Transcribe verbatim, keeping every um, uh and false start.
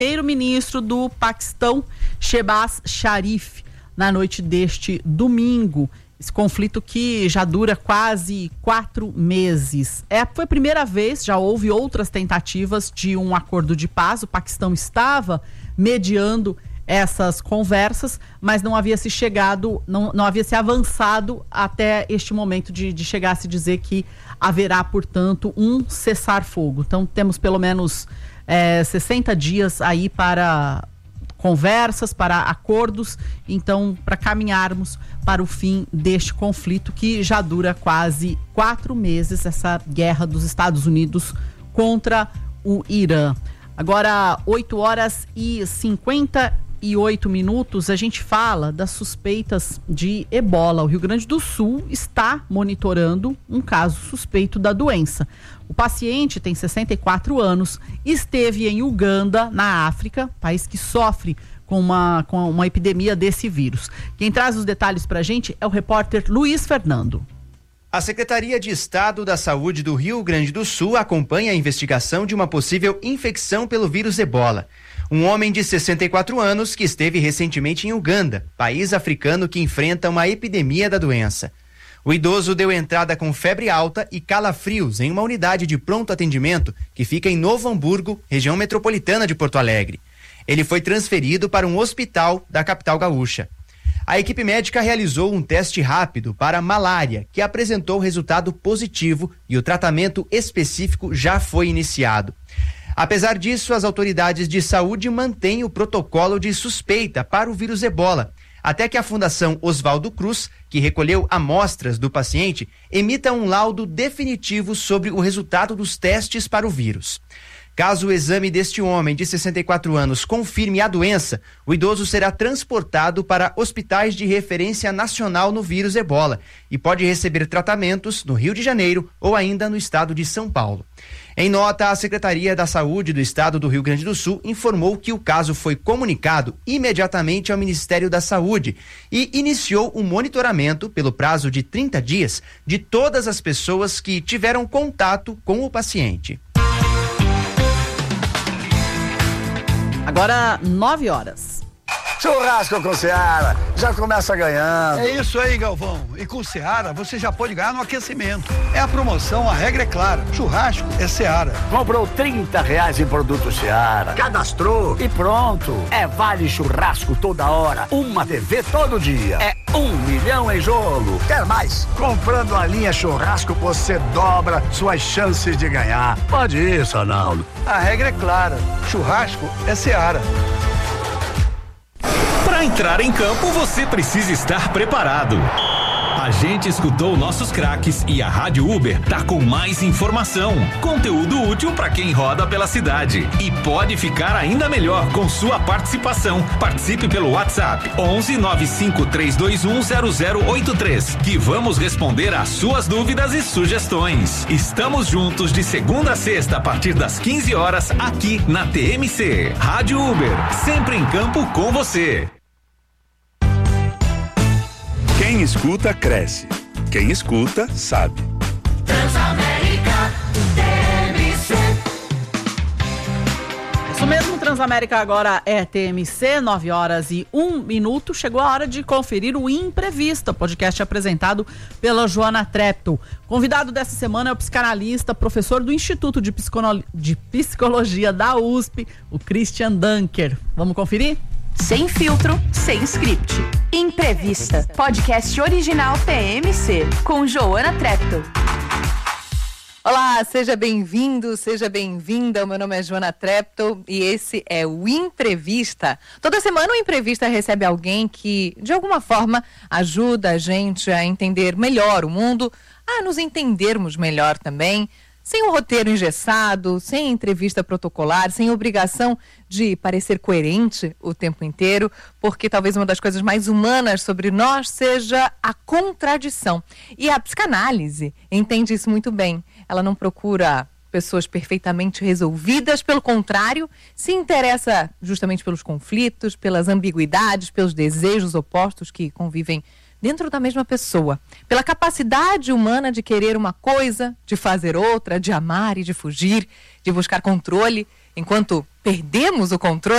primeiro-ministro do Paquistão, Shehbaz Sharif, na noite deste domingo. Esse conflito que já dura quase quatro meses. É, foi a primeira vez, já houve outras tentativas de um acordo de paz. O Paquistão estava mediando essas conversas, mas não havia se chegado, não, não havia se avançado até este momento de, de chegar a se dizer que haverá, portanto, um cessar-fogo. Então temos pelo menos é, sessenta dias aí para conversas, para acordos, então para caminharmos para o fim deste conflito que já dura quase quatro meses, essa guerra dos Estados Unidos contra o Irã. Agora, oito horas e cinquenta e oito minutos, a gente fala das suspeitas de ebola. O Rio Grande do Sul está monitorando um caso suspeito da doença. O paciente tem sessenta e quatro anos, esteve em Uganda, na África, país que sofre com uma, com uma epidemia desse vírus. Quem traz os detalhes para a gente é o repórter Luiz Fernando. A Secretaria de Estado da Saúde do Rio Grande do Sul acompanha a investigação de uma possível infecção pelo vírus ebola. Um homem de sessenta e quatro anos que esteve recentemente em Uganda, país africano que enfrenta uma epidemia da doença. O idoso deu entrada com febre alta e calafrios em uma unidade de pronto atendimento que fica em Novo Hamburgo, região metropolitana de Porto Alegre. Ele foi transferido para um hospital da capital gaúcha. A equipe médica realizou um teste rápido para malária, que apresentou resultado positivo e o tratamento específico já foi iniciado. Apesar disso, as autoridades de saúde mantêm o protocolo de suspeita para o vírus ebola, até que a Fundação Oswaldo Cruz, que recolheu amostras do paciente, emita um laudo definitivo sobre o resultado dos testes para o vírus. Caso o exame deste homem de sessenta e quatro anos confirme a doença, o idoso será transportado para hospitais de referência nacional no vírus ebola e pode receber tratamentos no Rio de Janeiro ou ainda no estado de São Paulo. Em nota, a Secretaria da Saúde do Estado do Rio Grande do Sul informou que o caso foi comunicado imediatamente ao Ministério da Saúde e iniciou o monitoramento, pelo prazo de trinta dias, de todas as pessoas que tiveram contato com o paciente. Agora, nove horas. Churrasco com Seara, já começa ganhando. É isso aí, Galvão. E com Seara, você já pode ganhar no aquecimento. É a promoção, a regra é clara. Churrasco é Seara. Comprou trinta reais em produto Seara. Cadastrou e pronto. É vale churrasco toda hora. Uma T V todo dia. É um milhão em jogo. Quer mais? Comprando a linha churrasco, você dobra suas chances de ganhar. Pode ir, Sonaldo. A regra é clara. Churrasco é Seara. Para entrar em campo, você precisa estar preparado. A gente escutou nossos craques e a Rádio Uber tá com mais informação, conteúdo útil para quem roda pela cidade. E pode ficar ainda melhor com sua participação. Participe pelo WhatsApp onze nove cinco três dois um zero zero oito três, que vamos responder às suas dúvidas e sugestões. Estamos juntos de segunda a sexta a partir das quinze horas aqui na T M C. Rádio Uber, sempre em campo com você. Quem escuta, cresce. Quem escuta, sabe. Transamérica T M C. Isso mesmo, Transamérica agora é T M C, nove horas e um minuto. Chegou a hora de conferir o Imprevista, podcast apresentado pela Joana Treptow. Convidado dessa semana é o psicanalista, professor do Instituto de, Psicolo... de Psicologia da U S P, o Christian Dunker. Vamos conferir? Sem filtro, sem script. Imprevista, podcast original T M C, com Joana Treptow. Olá, seja bem-vindo, seja bem-vinda. O meu nome é Joana Treptow e esse é o Imprevista. Toda semana o Imprevista recebe alguém que, de alguma forma, ajuda a gente a entender melhor o mundo, a nos entendermos melhor também, sem um roteiro engessado, sem entrevista protocolar, sem obrigação de parecer coerente o tempo inteiro, porque talvez uma das coisas mais humanas sobre nós seja a contradição. E a psicanálise entende isso muito bem. Ela não procura pessoas perfeitamente resolvidas, pelo contrário, se interessa justamente pelos conflitos, pelas ambiguidades, pelos desejos opostos que convivem dentro da mesma pessoa, pela capacidade humana de querer uma coisa, de fazer outra, de amar e de fugir, de buscar controle, enquanto perdemos o controle.